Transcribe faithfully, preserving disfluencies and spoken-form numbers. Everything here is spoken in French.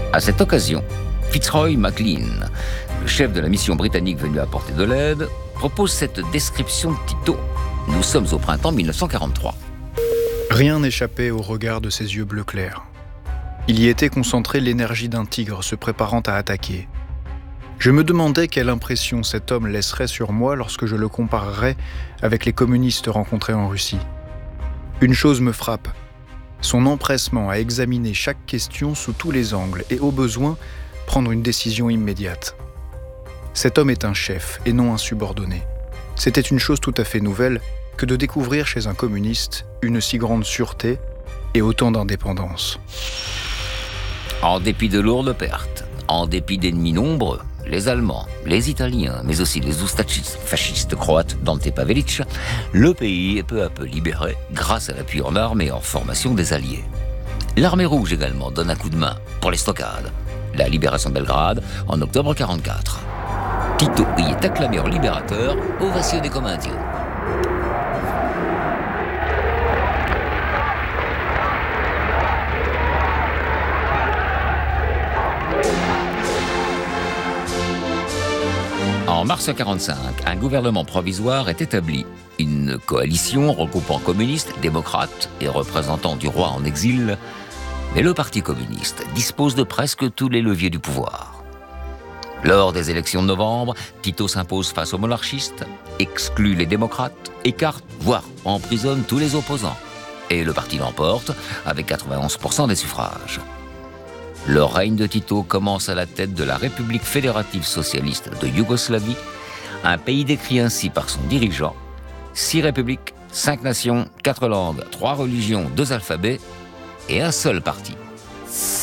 À cette occasion, Fitzroy Maclean, le chef de la mission britannique venu apporter de l'aide, propose cette description de Tito. Nous sommes au printemps mille neuf cent quarante-trois. Rien n'échappait au regard de ses yeux bleu clair. Il y était concentré l'énergie d'un tigre se préparant à attaquer. Je me demandais quelle impression cet homme laisserait sur moi lorsque je le comparerais avec les communistes rencontrés en Russie. Une chose me frappe, son empressement à examiner chaque question sous tous les angles et au besoin, prendre une décision immédiate. Cet homme est un chef et non un subordonné. C'était une chose tout à fait nouvelle que de découvrir chez un communiste une si grande sûreté et autant d'indépendance. En dépit de lourdes pertes, en dépit d'ennemis nombreux, les Allemands, les Italiens, mais aussi les oustachistes fascistes croates Dante Pavelic, le pays est peu à peu libéré grâce à l'appui en armes et en formation des Alliés. L'armée rouge également donne un coup de main pour les stockades. La libération de Belgrade en octobre quarante-quatre. Tito y est acclamé en libérateur, ovationné comme un dieu. En mars quarante-cinq, un gouvernement provisoire est établi. Une coalition regroupant communistes, démocrates et représentants du roi en exil. Mais le Parti communiste dispose de presque tous les leviers du pouvoir. Lors des élections de novembre, Tito s'impose face aux monarchistes, exclut les démocrates, écarte, voire emprisonne tous les opposants. Et le parti l'emporte avec quatre-vingt-onze pour cent des suffrages. Le règne de Tito commence à la tête de la République fédérative socialiste de Yougoslavie, un pays décrit ainsi par son dirigeant: six républiques, cinq nations, quatre langues, trois religions, deux alphabets et un seul parti.